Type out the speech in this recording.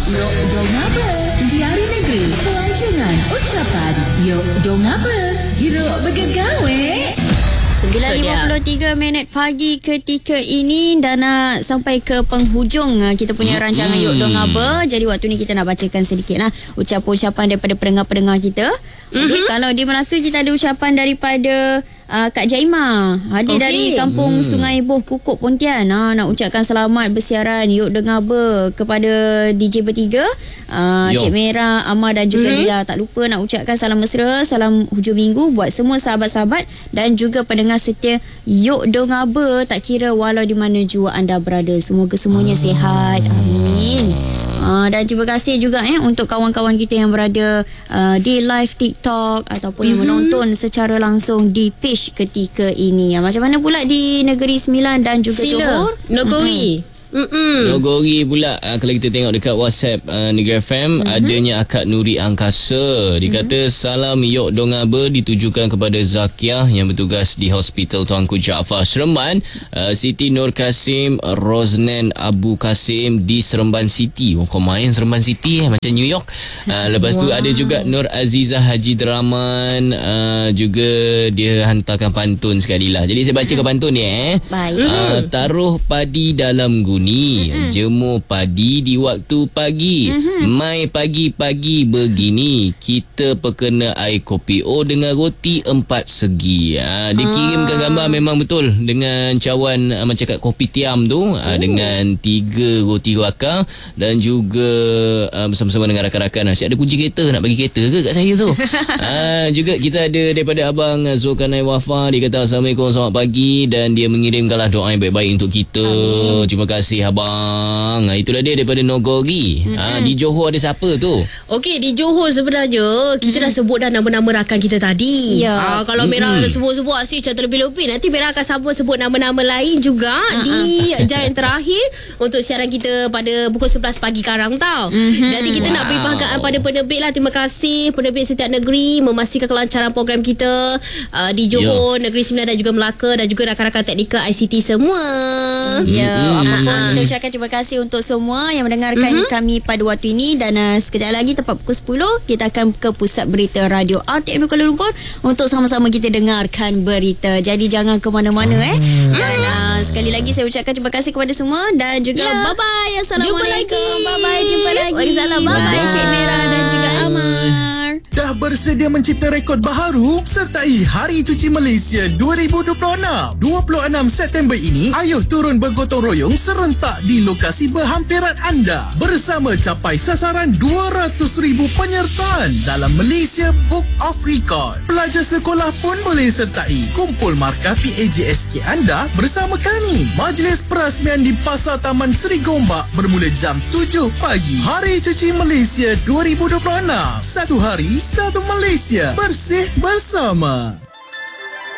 Yok dong apa? Diari negeri, pelancongan ucapan. Yok dong apa? Hiruk bergegawe. 9.53 minit pagi ketika ini dan nak sampai ke penghujung kita punya rancangan Yok Dong Apa. Jadi waktu ni kita nak bacakan sedikit lah ucapan-ucapan daripada pendengar-pendengar kita. Okay, kalau di Melaka kita ada ucapan daripada Kak Jaima hadir dari kampung Sungai Boh Kukuk Pontian. Nak ucapkan selamat bersiaran Yok Dong Apa kepada DJ bertiga, Cik Merah, Amar dan juga Lia. Tak lupa nak ucapkan salam mesra, salam hujung minggu buat semua sahabat-sahabat dan juga pendengar setia Yok Dong Apa, tak kira walau di mana jua anda berada. Semoga semuanya sihat. Amin. Dan terima kasih juga untuk kawan-kawan kita yang berada di live TikTok ataupun yang menonton secara langsung di page ketika ini. Macam mana pula di Negeri Sembilan dan juga Johor? Nogori. Nogori pula, kalau kita tengok dekat WhatsApp Negeri FM, adanya Akak Nuri Angkasa. Dia kata salam Yok Dong Apa ditujukan kepada Zakiah yang bertugas di Hospital Tuanku Jaafar Seremban, Siti Nur Kasim, Rosnan Abu Kasim di Seremban City. Kau main Seremban City macam New York. Lepas tu ada juga Nur Azizah Haji Draman, juga dia hantarkan pantun sekali lah. Jadi saya bacakan pantun ni. Baik. Taruh padi dalam guni, jemur padi di waktu pagi. Mai pagi-pagi begini, kita perkena air kopi dengan roti 4 segi. Dia kirimkan gambar memang betul dengan cawan macam kat kopi tiam tu, dengan 3 roti bakar dan juga bersama-sama dengan rakan-rakan. Asyik ada kunci kereta, nak bagi kereta ke kat saya tu? Juga kita ada daripada Abang Zulkarnain Wafa. Dia kata Assalamualaikum, selamat pagi, dan dia mengirimkanlah doa yang baik-baik untuk kita. Terima kasih abang. Itulah dia daripada Nogori. Di Johor ada siapa tu? Okey, di Johor sebenarnya kita dah sebut dah nama-nama rakan kita tadi. Kalau Merah sebut-sebut asyik macam terlebih-lebih, nanti Merah akan sebut nama-nama lain juga di jam yang terakhir untuk siaran kita pada pukul 11 pagi karang tau. Jadi kita nak beri penghargaan pada penerbit lah. Terima kasih penerbit setiap negeri memastikan kelancaran program kita di Johor, Negeri Sembilan dan juga Melaka, dan juga rakan-rakan teknikal ICT semua. Kita ucapkan terima kasih untuk semua yang mendengarkan kami pada waktu ini. Dan sekejap lagi tepat pukul 10 kita akan ke pusat berita Radio RTM Kuala Lumpur untuk sama-sama kita dengarkan berita. Jadi jangan ke mana-mana Dan sekali lagi saya ucapkan terima kasih kepada semua dan juga bye-bye. Assalamualaikum. Bye-bye, jumpa lagi. Bye-bye Cik Merah dan juga Amar. Dah bersedia mencipta rekod baharu? Sertai Hari Cuci Malaysia 2026. 26 September ini, ayuh turun bergotong royong serentak di lokasi berhampiran anda bersama capai sasaran 200,000 penyertaan dalam Malaysia Book of Record. Pelajar sekolah pun boleh sertai. Kumpul markah PAJSK anda bersama kami. Majlis perasmian di Pasar Taman Seri Gombak bermula jam 7 pagi. Hari Cuci Malaysia 2026. Satu hari, satu Malaysia. Bersih bersama.